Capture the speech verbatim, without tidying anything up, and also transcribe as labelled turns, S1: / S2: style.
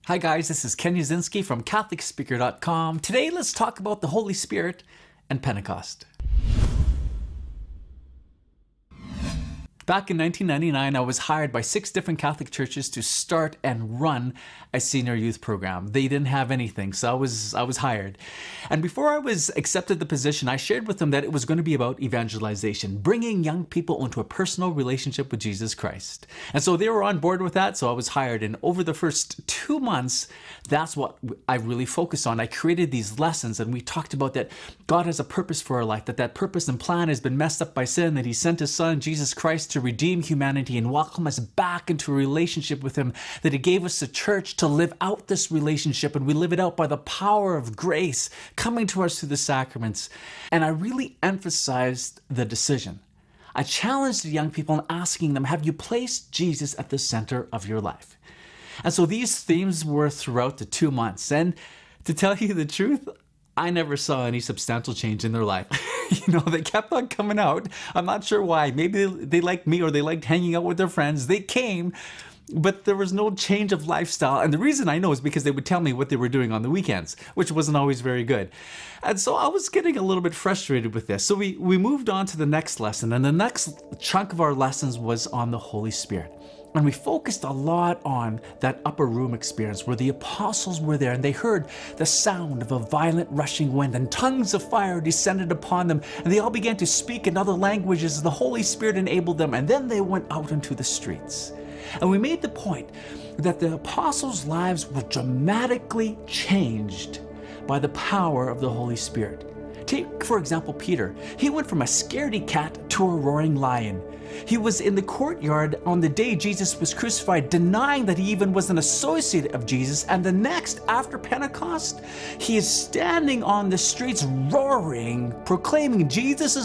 S1: Hi guys, this is Ken Yazinski from Catholic Speaker dot com. Today let's talk about the Holy Spirit and Pentecost. Back in nineteen ninety-nine, I was hired by six different Catholic churches to start and run a senior youth program. They didn't have anything, so I was I was hired. And before I was accepted the position, I shared with them that it was going to be about evangelization, bringing young people into a personal relationship with Jesus Christ. And so they were on board with that, so I was hired. And over the first two months, that's what I really focused on. I created these lessons, and we talked about that God has a purpose for our life, that that purpose and plan has been messed up by sin, that He sent His Son, Jesus Christ, to redeem humanity and welcome us back into a relationship with Him, that He gave us the church to live out this relationship, and we live it out by the power of grace coming to us through the sacraments. And I really emphasized the decision. I challenged the young people in asking them, have you placed Jesus at the center of your life? And so these themes were throughout the two months. And to tell you the truth, I never saw any substantial change in their life. You know, they kept on coming out. I'm not sure why. Maybe they liked me or they liked hanging out with their friends. They came, but there was no change of lifestyle. And the reason I know is because they would tell me what they were doing on the weekends, which wasn't always very good. And so I was getting a little bit frustrated with this. So we, we moved on to the next lesson. And the next chunk of our lessons was on the Holy Spirit. And we focused a lot on that upper room experience where the apostles were there and they heard the sound of a violent rushing wind and tongues of fire descended upon them, and they all began to speak in other languages as the Holy Spirit enabled them, and then they went out into the streets. And we made the point that the apostles' lives were dramatically changed by the power of the Holy Spirit. Take, for example, Peter. He went from a scaredy cat to a roaring lion. He was in the courtyard on the day Jesus was crucified, denying that he even was an associate of Jesus. And the next, after Pentecost, he is standing on the streets roaring, proclaiming Jesus is